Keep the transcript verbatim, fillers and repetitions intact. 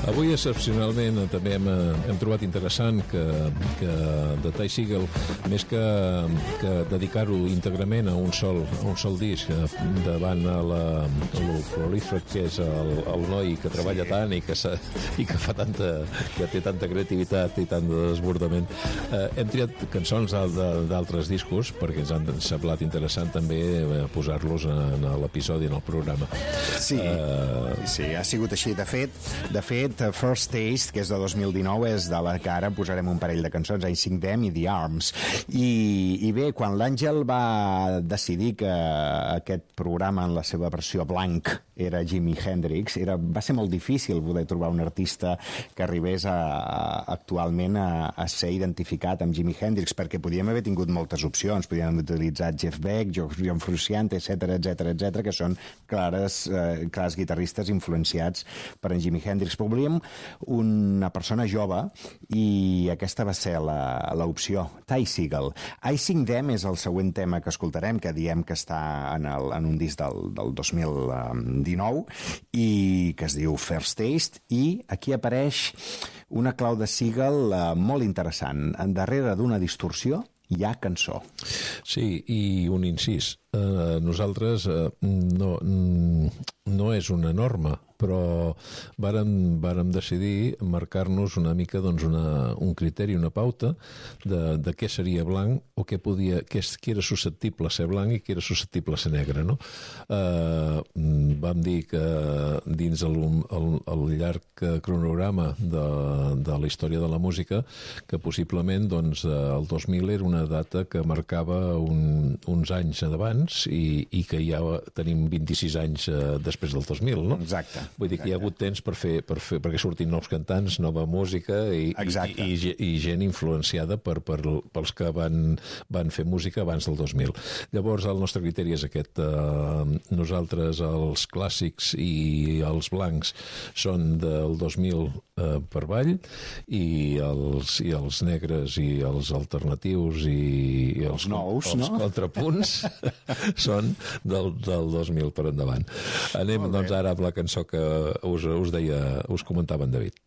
Avui, excepcionalment, també hem, hem trobat interessant que, que The Ty Segall, més que, que dedicar-ho íntegrament a un sol, a un sol disc, davant a la, a lo prolífic que és el, el noi que treballa sí. tant i que, i que fa tanta, que té tanta creativitat i tant de desbordament. Eh, hem triat cançons d'altres discos perquè ens han semblat interessant també posar-los en l'episodi, en el programa. Sí, uh... sí, ha sigut així. De fet, de fet, First Taste, que és de dos mil dinou, és de la que ara posarem un parell de cançons, I Sing Them i The Arms. I, i bé, quan l'Àngel va decidir que aquest programa en la seva versió blanc era Jimi Hendrix, era, va ser molt difícil poder trobar un artista que arribés a, a, actualment a, a ser identificat amb Jimi Hendrix, perquè podíem haver tingut moltes opcions, podíem haver utilitzat Jeff Beck, John Frusciante, etcètera, etcètera, etcètera, que són clares, eh, clars guitarristes influenciats per en Jimi Hendrix. Però volíem una persona jove i aquesta va ser l'opció. Ty Segall. I Sing Them és el següent tema que escoltarem, que diem que està en, el, en un disc del, del dos mil dinou i que es diu First Taste, i aquí apareix una clau de Segall eh, molt interessant. En darrere d'una distorsió hi ha cançó. Sí, i un incís. Uh, nosaltres uh, no, no és una norma, però vàrem, vàrem decidir marcar-nos una mica doncs, una, un criteri, una pauta de, de què seria blanc o què podia, què, què era susceptible a ser blanc i què era susceptible a ser negre, no? Uh, vam dir que dins el, el, el llarg cronograma de, de la història de la música, que possiblement doncs, el dos mil era una data que marcava un, uns anys endavant i, i que ja tenim vint-i-sis anys eh, després del dos mil, no? Exacte. Vull dir que hi ha hagut temps per fer, per fer, perquè surtin nous cantants, nova música i, i, i, i gent influenciada per, per, pels que van, van fer música abans del dos mil. Llavors el nostre criteri és aquest. Eh, nosaltres els clàssics i els blancs són del dos mil eh, per avall i els, i els negres i els alternatius i, i els, nous, els no? contrapunts són del, del dos mil per endavant. Anem doncs ara amb la cançó que us, us deia, us comentava en David.